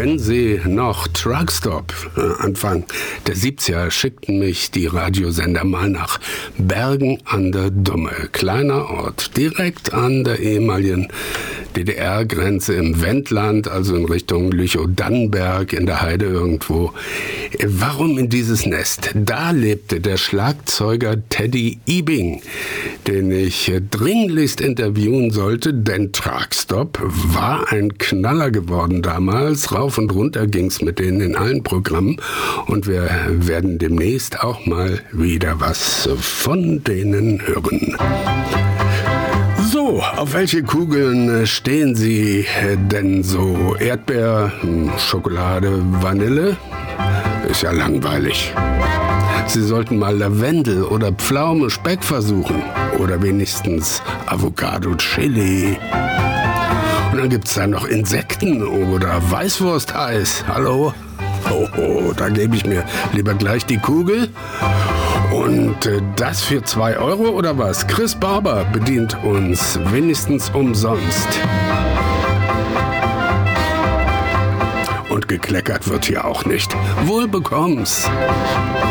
Kennen Sie noch Truckstop? Anfang der 70er schickten mich die Radiosender mal nach Bergen an der Dumme. Kleiner Ort, direkt an der ehemaligen DDR-Grenze im Wendland, also in Richtung Lüchow-Dannenberg in der Heide irgendwo. Warum in dieses Nest? Da lebte der Schlagzeuger Teddy Ebing, den ich dringlichst interviewen sollte, denn Truckstop war ein Knaller geworden damals. Rauf und runter ging's mit denen in allen Programmen und wir werden demnächst auch mal wieder was von denen hören. So, auf welche Kugeln stehen Sie denn so? Erdbeer, Schokolade, Vanille? Ist ja langweilig. Sie sollten mal Lavendel oder Pflaume, Speck versuchen. Oder wenigstens Avocado, Chili. Und dann gibt's da noch Insekten oder Weißwursteis. Hallo? Oh, da gebe ich mir lieber gleich die Kugel. Und das für 2 Euro oder was? Chris Barber bedient uns wenigstens umsonst. Und gekleckert wird hier auch nicht. Wohl bekomm's.